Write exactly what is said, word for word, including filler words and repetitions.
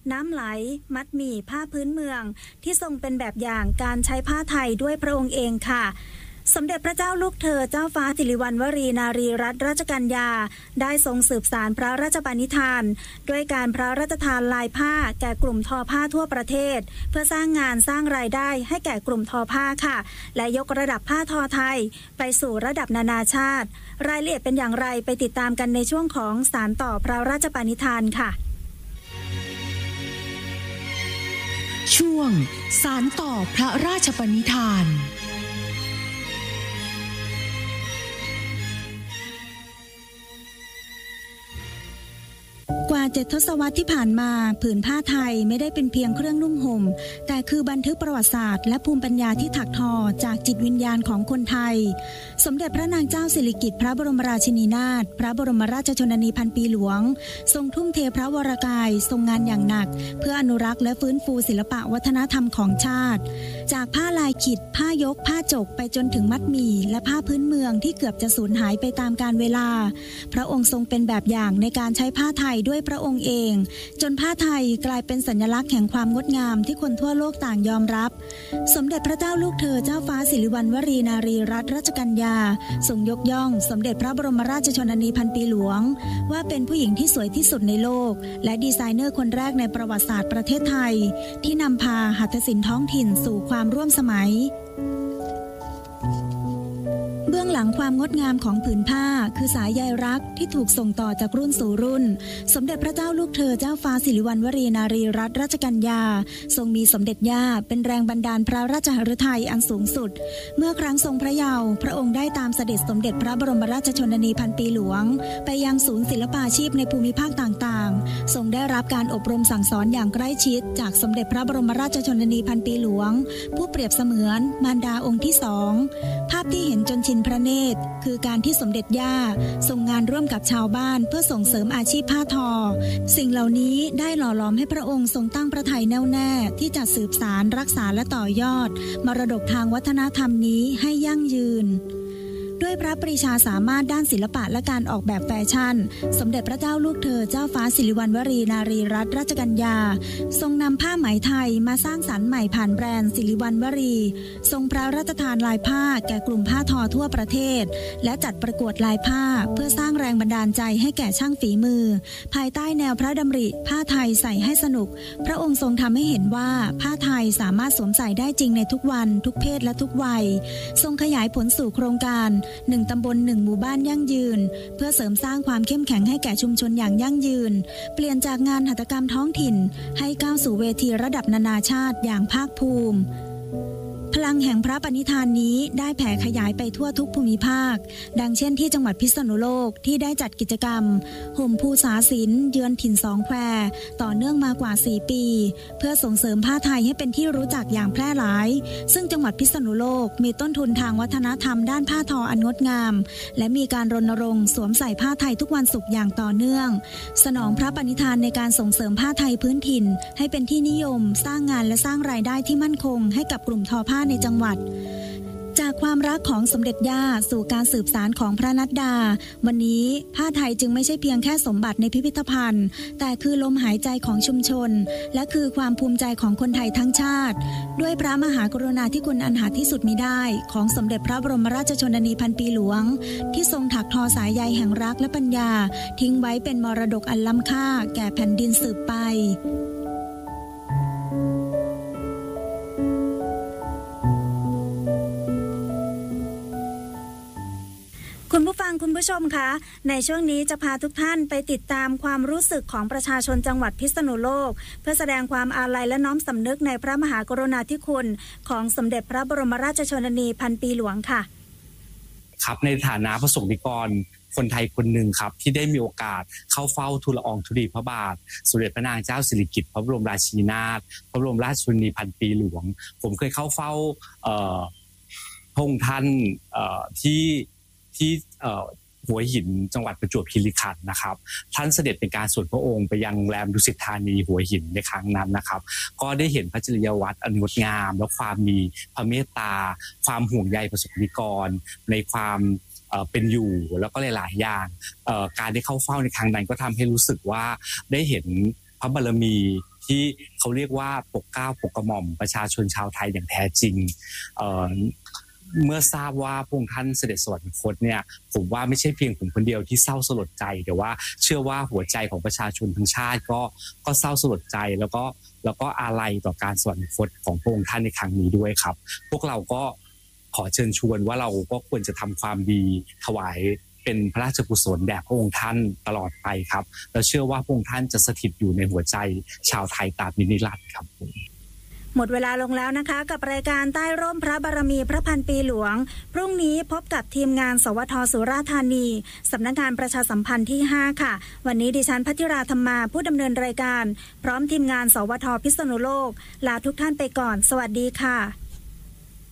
น้ำไหลมัดหมี่ผ้าพื้นเมืองที่ทรงเป็นแบบอย่างการใช้ผ้าไทยด้วยพระองค์เองค่ะสมเด็จพระเจ้าลูกเธอเจ้าฟ้าสิริวัณวรีนารีรัตนราชกัญญาได้ทรงสืบสานพระราชปณิธานด้วยการพระราชทานลายผ้าแก่กลุ่มทอผ้าทั่วประเทศเพื่อสร้างงานสร้างรายได้ให้แก่กลุ่มทอผ้าค่ะและยกระดับผ้าทอไทยไปสู่ระดับนานาชาติรายละเอียดเป็นอย่างไรไปติดตามกันในช่วงของสานต่อพระราชปณิธานค่ะช่วงสานต่อพระราชปณิธานกว่าเจ็ดทศวรรษที่ผ่านมาผืนผ้าไทยไม่ได้เป็นเพียงเครื่องนุ่งห่มแต่คือบันทึกประวัติศาสตร์และภูมิปัญญาที่ถักทอจากจิตวิญญาณของคนไทยสมเด็จพระนางเจ้าสิริกิติ์พระบรมราชินีนาถพระบรมราชชนนีพันปีหลวงทรงทุ่มเทพระวรกายทรงงานอย่างหนักเพื่ออนุรักษ์และฟื้นฟูศิลปะวัฒนธรรมของชาติจากผ้าลายขิดผ้ายกผ้าจกไปจนถึงมัดหมี่และผ้าพื้นเมืองที่เกือบจะสูญหายไปตามกาลเวลาพระองค์ทรงเป็นแบบอย่างในการใช้ผ้าไทยด้วยพระองค์เองจนผ้าไทยกลายเป็นสัญลักษณ์แห่งความงดงามที่คนทั่วโลกต่างยอมรับสมเด็จพระเจ้าลูกเธอเจ้าฟ้าสิริวัณวรีนารีรัตนราชกัญญาทรงยกย่องสมเด็จพระบรมราชชนนีพันปีหลวงว่าเป็นผู้หญิงที่สวยที่สุดในโลกและดีไซเนอร์คนแรกในประวัติศาสตร์ประเทศไทยที่นำพาหัตถศิลป์ท้องถิ่นสู่ความร่วมสมัยเบื้องหลังความงดงามของผืนผ้าคือสายใยรักที่ถูกส่งต่อจากรุ่นสู่รุ่นสมเด็จพระเจ้าลูกเธอเจ้าฟ้าสิริวัณวรีนารีรัตนราชกัญญาทรงมีสมเด็จย่าเป็นแรงบันดาลพระราชฤทัยอันสูงสุดเมื่อครั้งทรงพระเยาว์พระองค์ได้ตามเสด็จสมเด็จพระบรมราชชนนีพันปีหลวงไปยังศูนย์ศิลปาชีพในภูมิภาคต่างๆทรงได้รับการอบรมสั่งสอนอย่างใกล้ชิดจากสมเด็จพระบรมราชชนนีพันปีหลวงผู้เปรียบเสมือนมารดาองค์ที่สองภาพที่เห็นจนชินพระเนตรคือการที่สมเด็จย่าทรงงานร่วมกับชาวบ้านเพื่อส่งเสริมอาชีพผ้าทอสิ่งเหล่านี้ได้หล่อหลอมให้พระองค์ทรงตั้งพระทัยแน่วแน่ที่จะสืบสานรักษาและต่อยอดมรดกทางวัฒนธรรมนี้ให้ยั่งยืนด้วยพระปรีชาสามารถด้านศิลปะและการออกแบบแฟชั่นสมเด็จพระเจ้าลูกเธอเจ้าฟ้าสิริวัณวรีนารีรัตนราชกัญญาทรงนำผ้าไหมไทยมาสร้างสรรค์ใหม่ผ่านแบรนด์สิริวัณวรีทรงพระราชทานลายผ้าแก่กลุ่มผ้าทอทั่วประเทศและจัดประกวดลายผ้าเพื่อสร้างแรงบันดาลใจให้แก่ช่างฝีมือภายใต้แนวพระดำริผ้าไทยใส่ให้สนุกพระองค์ทรงทำให้เห็นว่าผ้าไทยสามารถสวมใส่ได้จริงในทุกวันทุกเพศและทุกวัยทรงขยายผลสู่โครงการหนึ่งตำบลหนึ่งหมู่บ้านยั่งยืนเพื่อเสริมสร้างความเข้มแข็งให้แก่ชุมชนอย่างยั่งยืนเปลี่ยนจากงานหัตถกรรมท้องถิ่นให้ก้าวสู่เวทีระดับนานาชาติอย่างภาคภูมิพลังแห่งพระปณิธานนี้ได้แผ่ขยายไปทั่วทุกภูมิภาคดังเช่นที่จังหวัดพิษณุโลกที่ได้จัดกิจกรรมห่มภูษาศิลป์เยือนถิ่นสองแควต่อเนื่องมากว่าสี่ปีเพื่อส่งเสริมผ้าไทยให้เป็นที่รู้จักอย่างแพร่หลายซึ่งจังหวัดพิษณุโลกมีต้นทุนทางวัฒนธรรมด้านผ้าทออันงดงามและมีการรณรงค์สวมใส่ผ้าไทยทุกวันศุกร์อย่างต่อเนื่องสนองพระปณิธานในการส่งเสริมผ้าไทยพื้นถิ่นให้เป็นที่นิยมสร้างงานและสร้างรายได้ที่มั่นคงให้กับกลุ่มทอผ้าในจังหวัดจากความรักของสมเด็จย่าสู่การสืบสานของพระนัดดาวันนี้ผ้าไทยจึงไม่ใช่เพียงแค่สมบัติในพิพิธภัณฑ์แต่คือลมหายใจของชุมชนและคือความภูมิใจของคนไทยทั้งชาติด้วยพระมหากรุณาธิคุณอันหาที่สุดมิได้ของสมเด็จพระบรมราชชนนีพันปีหลวงที่ทรงถักทอสายใยแห่งรักและปัญญาทิ้งไว้เป็นมรดกอันล้ำค่าแก่แผ่นดินสืบไปคุณผู้ฟังคุณผู้ชมคะในช่วงนี้จะพาทุกท่านไปติดตามความรู้สึกของประชาชนจังหวัดพิษณุโลกเพื่อแสดงความอาลัยและน้อมสำนึกในพระมหากรุณาธิคุณของสมเด็จพระบรมราชชนนีพันปีหลวงค่ะครับในฐานะประสงค์นิกรคนไทยคนหนึ่งครับที่ได้มีโอกาสเข้าเฝ้าทูลละอองธุลีพระบาทสมเด็จพระนางเจ้าสิริกิติ์พระบรมราชินีนาถพระบรมราชชนนีพันปีหลวงผมเคยเข้าเฝ้าพระองค์ท่านที่ที่หัวหินจังหวัดประจวบคีรีขันธ์นะครับท่านเสด็จเป็นการส่วนพระองค์ไปยังแรมดุสิตธานีหัวหินในครั้งนั้นนะครับก็ได้เห็นพระจริยวัตรอันงดงามและความมีพระเมตตาความห่วงใยประสบนิกรในความเป็นอยู่แล้วก็หลายๆอย่างการได้เข้าเฝ้าในครั้งนั้นก็ทำให้รู้สึกว่าได้เห็นพระบารมีที่เขาเรียกว่าปกเกล้าปกกระหม่อมประชาชนชาวไทยอย่างแท้จริงเอ่อเมื่อทราบว่าพระองค์ท่านเสด็จสวรรคตเนี่ยผมว่าไม่ใช่เพียงผมคนเดียวที่เศร้าสลดใจแต่ว่าเชื่อว่าหัวใจของประชาชนทั้งชาติก็ก็เศร้าสลดใจแล้วก็แล้วก็อาลัยต่อการสวรรคตของพระองค์ท่านในครั้งนี้ด้วยครับพวกเราก็ขอเชิญชวนว่าเราก็ควรจะทำความดีถวายเป็นพระราชกุศลแด่พระองค์ท่านตลอดไปครับและเชื่อว่าพระองค์ท่านจะสถิตอยู่ในหัวใจชาวไทยตราบนิรันดร์ครับหมดเวลาลงแล้วนะคะกับรายการใต้ร่มพระบารมีพระพันปีหลวงพรุ่งนี้พบกับทีมงานสวท.สุราษฎร์ธานีสำนักงานประชาสัมพันธ์ที่ห้าค่ะวันนี้ดิฉันภัทริราธรรมาผู้ดำเนินรายการพร้อมทีมงานสวท.พิษณุโลกลาทุกท่านไปก่อนสวัสดีค่ะ